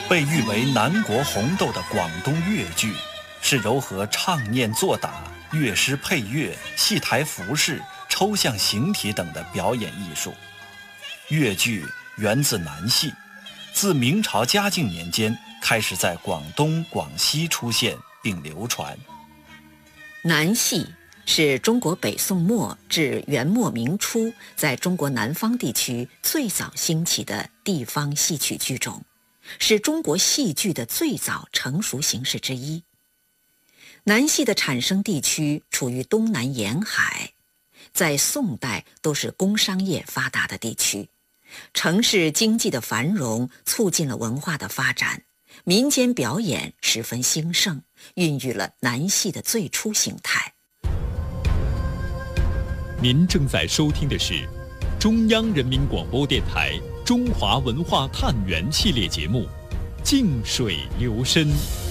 被誉为南国红豆的广东粤剧，是糅合唱念做打、乐师配乐、戏台服饰、抽象形体等的表演艺术。粤剧源自南戏，自明朝嘉靖年间开始在广东、广西出现并流传。 南戏是中国北宋末至元末明初在中国南方地区最早兴起的地方戏曲剧种，是中国戏剧的最早成熟形式之一。南戏的产生地区处于东南沿海，在宋代都是工商业发达的地区，城市经济的繁荣促进了文化的发展，民间表演十分兴盛，孕育了南戏的最初形态。 您正在收听的是中央人民广播电台中华文化探源系列节目《静水流深》。